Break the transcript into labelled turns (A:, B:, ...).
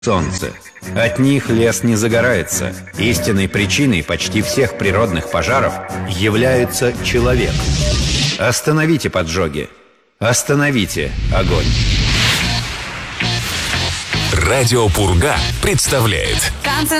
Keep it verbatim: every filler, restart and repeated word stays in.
A: Солнце. От них лес не загорается. Истинной причиной почти всех природных пожаров является человек. Остановите поджоги. Остановите огонь.
B: Радио Пурга представляет